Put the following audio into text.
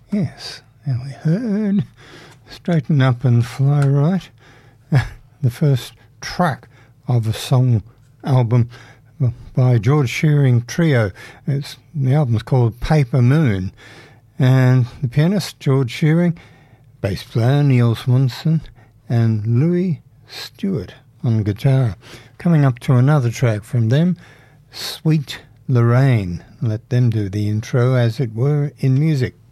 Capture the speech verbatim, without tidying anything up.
Yes, and we heard Straighten Up and Fly Right, the first track of a song album by George Shearing Trio. It's, the album's called Paper Moon, and the pianist George Shearing, bass player Neil Swanson, and Louis Stewart on guitar. Coming up to another track from them, Sweet Lorraine. Let them do the intro, as it were, in music.